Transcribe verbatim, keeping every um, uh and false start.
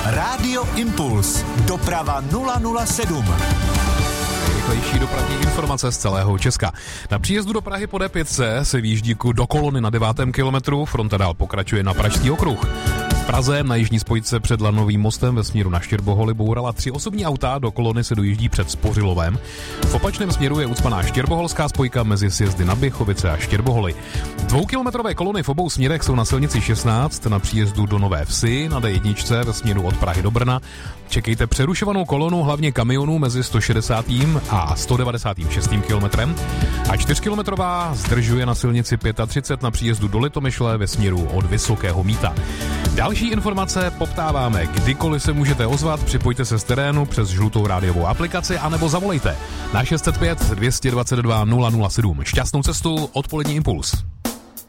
Rádio Impuls. Doprava nula nula sedm. Nejrychlejší dopravní informace z celého Česka. Na příjezdu do Prahy po D pět se výjíždí do kolony na devátém kilometru, fronta dál pokračuje na Pražský okruh. V Praze na jižní spojce před Lanovým mostem ve směru na Štěrboholy bourala tři osobní auta, do kolony se dojíždí před Spořilovem. V opačném směru je ucpaná Štěrboholská spojka mezi sjezdy na Běchovice a Štěrboholy. Dvoukilometrové kolony v obou směrech jsou na silnici šestnáct na příjezdu do Nové Vsi, na D jedna ve směru od Prahy do Brna. Čekejte přerušovanou kolonu hlavně kamionů mezi sto šedesátým a sto devadesátým šestým kilometrem a čtyřkilometrová zdržuje na silnici třicet pět na příjezdu do Litomyšle ve směru od Vysokého Mýta. Další informace poptáváme, kdykoliv se můžete ozvat, připojte se z terénu přes žlutou rádiovou aplikaci anebo zavolejte na šest set pět, dvě stě dvacet dva, nula nula sedm. Šťastnou cestu, odpolední Impuls.